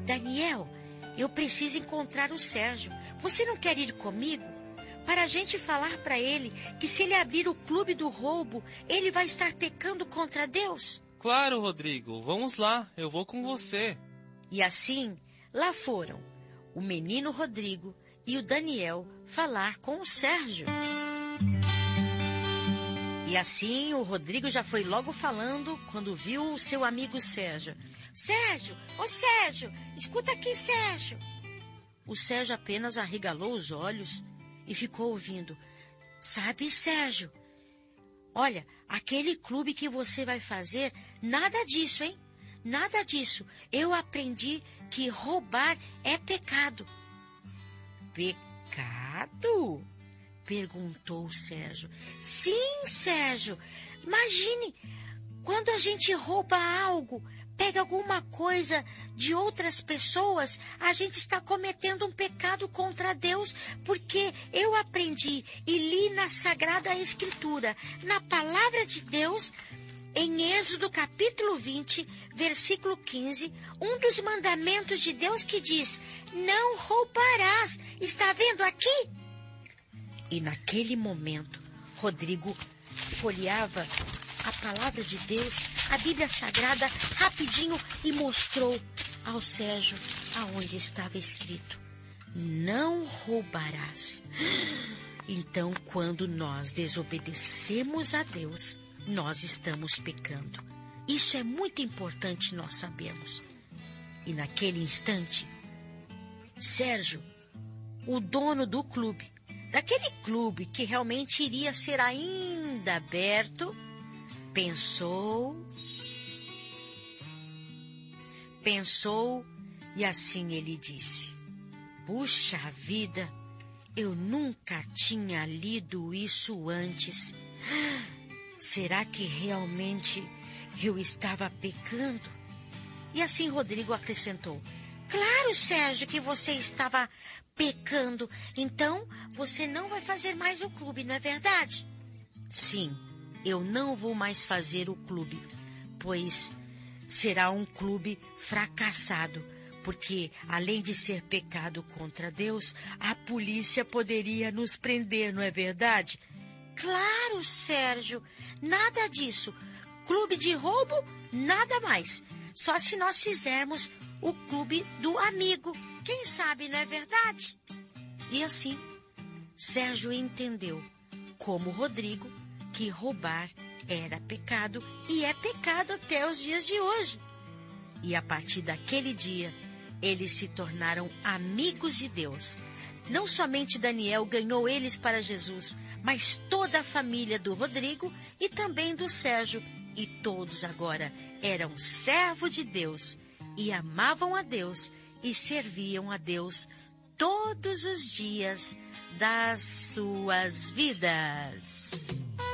Daniel, eu preciso encontrar o Sérgio. Você não quer ir comigo? Para a gente falar para ele que se ele abrir o clube do roubo, ele vai estar pecando contra Deus. Claro, Rodrigo, vamos lá, eu vou com você. E assim, lá foram o menino Rodrigo e o Daniel falar com o Sérgio. E assim o Rodrigo já foi logo falando quando viu o seu amigo Sérgio. Sérgio, ô Sérgio, escuta aqui, Sérgio. O Sérgio apenas arregalou os olhos e ficou ouvindo. Sabe, Sérgio, olha, aquele clube que você vai fazer, nada disso, hein? Nada disso. Eu aprendi que roubar é pecado. Pecado? Perguntou o Sérgio. Sim, Sérgio. Imagine, quando a gente rouba algo, pega alguma coisa de outras pessoas, a gente está cometendo um pecado contra Deus, porque eu aprendi e li na Sagrada Escritura, na Palavra de Deus, em Êxodo capítulo 20, versículo 15, um dos mandamentos de Deus que diz, não roubarás. Está vendo aqui? E naquele momento, Rodrigo folheava a palavra de Deus, a Bíblia Sagrada, rapidinho e mostrou ao Sérgio aonde estava escrito, não roubarás. Então, quando nós desobedecemos a Deus, nós estamos pecando. Isso é muito importante nós sabermos. E naquele instante, Sérgio, o dono do clube, daquele clube que realmente iria ser ainda aberto, pensou e assim ele disse, puxa vida, eu nunca tinha lido isso antes. Será que realmente eu estava pecando? E assim Rodrigo acrescentou, claro, Sérgio, que você estava pecando, então você não vai fazer mais o clube, não é verdade? Sim, eu não vou mais fazer o clube, pois será um clube fracassado, porque além de ser pecado contra Deus, a polícia poderia nos prender, não é verdade? Claro, Sérgio, nada disso. Clube de roubo, nada mais. Só se nós fizermos o clube do amigo. Quem sabe, não é verdade? E assim, Sérgio entendeu, como Rodrigo, que roubar era pecado e é pecado até os dias de hoje. E a partir daquele dia, eles se tornaram amigos de Deus. Não somente Daniel ganhou eles para Jesus, mas toda a família do Rodrigo e também do Sérgio. E todos agora eram servos de Deus e amavam a Deus e serviam a Deus todos os dias das suas vidas.